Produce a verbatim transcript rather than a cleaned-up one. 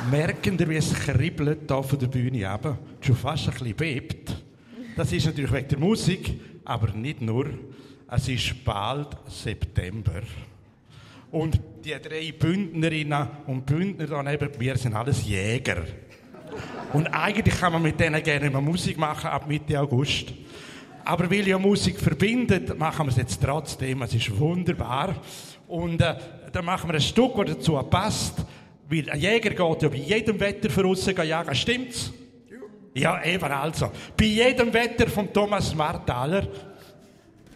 Merken ihr, wie es kribbelt hier von der Bühne runter? Schon fast ein bisschen bebt. Das ist natürlich wegen der Musik, aber nicht nur. Es ist bald September. Und die drei Bündnerinnen und Bündner da neben mir sind alles Jäger. Und eigentlich kann man mit denen gerne mal Musik machen ab Mitte August. Aber weil ja Musik verbindet, machen wir es jetzt trotzdem. Es ist wunderbar. Und äh, dann machen wir ein Stück, das dazu passt. Weil ein Jäger geht ja bei jedem Wetter voraus jagen. Stimmt's? Ja, eben also. Bei jedem Wetter von Thomas Marthaler.